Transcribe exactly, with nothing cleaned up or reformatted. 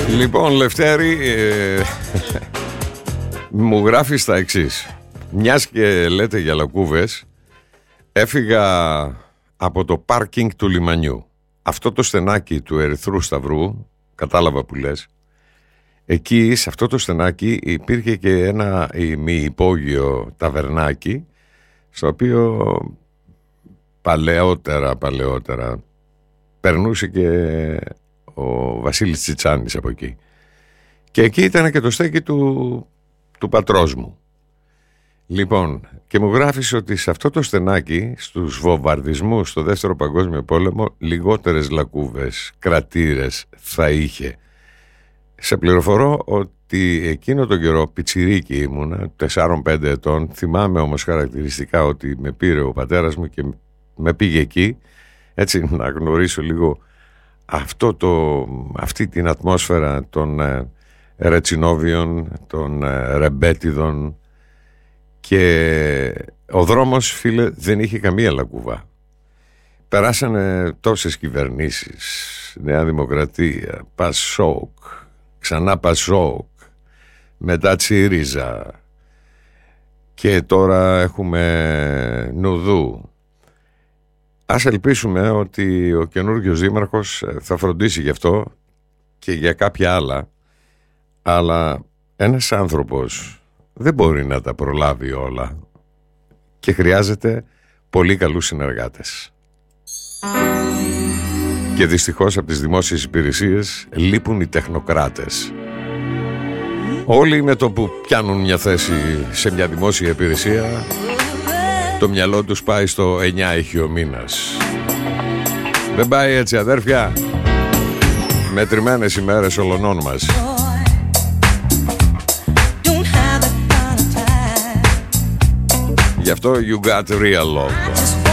Λοιπόν, Λευτέρη, ε, μου γράφεις τα εξής. Μιας και λέτε για λακκούβες, έφυγα από το πάρκινγκ του λιμανιού. Αυτό το στενάκι του Ερυθρού Σταυρού, κατάλαβα που λες, εκεί σε αυτό το στενάκι υπήρχε και ένα ημιυπόγειο ταβερνάκι, στο οποίο παλαιότερα, παλαιότερα περνούσε και ο Βασίλης Τσιτσάνης από εκεί. Και εκεί ήταν και το στέκι του, του πατρός μου. Λοιπόν, και μου γράφεις ότι σε αυτό το στενάκι, στους βομβαρδισμούς στο Δεύτερο Παγκόσμιο Πόλεμο, λιγότερες λακκούβες, κρατήρες θα είχε. Σε πληροφορώ ότι εκείνο τον καιρό πιτσιρίκι ήμουνα, τεσσάρων πέντε ετών. Θυμάμαι όμως χαρακτηριστικά ότι με πήρε ο πατέρας μου και με πήγε εκεί, έτσι να γνωρίσω λίγο αυτό το, αυτή την ατμόσφαιρα των ε, Ρετσινόβιων, των ε, Ρεμπέτιδων. Και ο δρόμος, φίλε, δεν είχε καμία λακκούβα. Περάσανε τόσες κυβερνήσεις, Νέα Δημοκρατία, Πασόκ, ξανά Πασόκ, μετά Τσίριζα, και τώρα έχουμε Νουδού. Ας ελπίσουμε ότι ο καινούργιος δήμαρχος θα φροντίσει γι' αυτό και για κάποια άλλα, αλλά ένας άνθρωπος δεν μπορεί να τα προλάβει όλα και χρειάζεται πολύ καλούς συνεργάτες. Και δυστυχώς από τις δημόσιες υπηρεσίες λείπουν οι τεχνοκράτες. Όλοι με το που πιάνουν μια θέση σε μια δημόσια υπηρεσία, το μυαλό τους πάει στο εννιά έχει ο μήνας. Δεν πάει έτσι, αδέρφια. Μετρημένες ημέρες ολονών μας. Γι' αυτό you got real love.